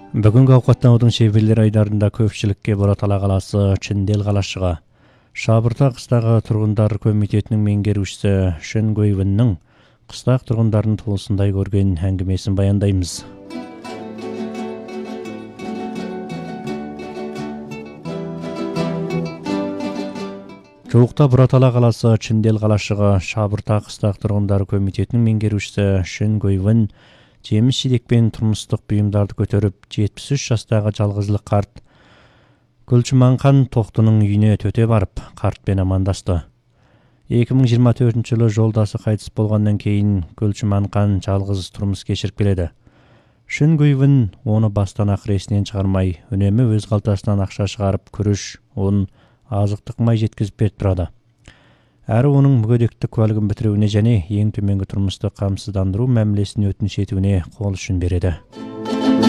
Бүгінгі ауқаттанудың шеберлер айдарында көпшілікке Бұратала қаласы Чындел қалашығы Шабырта қыстағы тұрғындар комитетінің меңгерушісі Шенгойвиннің қыстақ тұрғындарын туысындай көрген әңгімесін баяндаймыз. Жуықта Бұратала қаласы Чындел қалашығы Шабырта қыстақ тұрғындар комитетінің меңгерушісі Шенгойвин жеміс-жидек пен тұрмыстық бұйымдарды көтеріп 73 жастағы жалғызлық қарт Гүлчіманқан Тоқтының үйіне төте барып, қартпен амандасты. 2024 жылы жолдасы қайтыс болғаннан кейін Гүлчіманқан жалғыз тұрмыс кешіріп келеді. Шенгойвин оны бастан ақыресінен шығармай, үнемі өз қалтасынан ақша шығарып, күріш, ұн, азықтық май жеткізіп беріп тұрады. Әрі оның мүгедектік куәлігін бітіруіне және ең төменгі тұрмыстық қамсыздандыру мәмілесін өтініш етуіне қол ұшын береді.